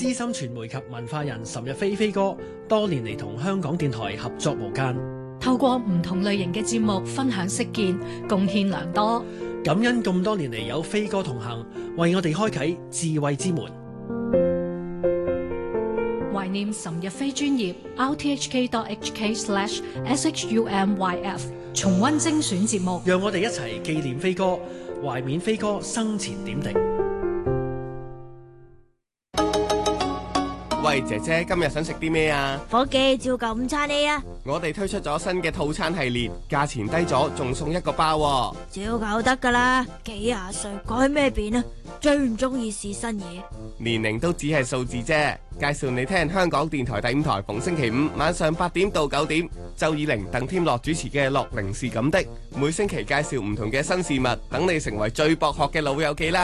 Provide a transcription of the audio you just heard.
資深傳媒及文化人岑日飛哥，多年嚟同香港電台合作無間， 透過唔同類型嘅節目分享識見，貢獻良多。 感恩咁多年嚟有飛哥同行，為我哋開啟智慧之門。 懷念岑日飛專頁 rthk.hk/shumyf， 重溫精選節目， 讓我哋一齊紀念飛哥，懷緬飛哥生前點滴。 喂，姐姐，今日想食啲咩啊？ 伙計，照舊午餐呢啊！ 我哋推出咗新嘅套餐系列，價錢低咗，仲送一個包喎。 照舊得噶啦，幾廿歲改咩變啊？最唔中意試新嘢。 年齡都只係數字啫。介紹你聽香港電台第5台，逢星期5晚上8點到9點，周以玲、鄧添樂主持嘅《樂齡是咁的》，每星期介紹唔同嘅新事物，等你成為最博學嘅老友記啦。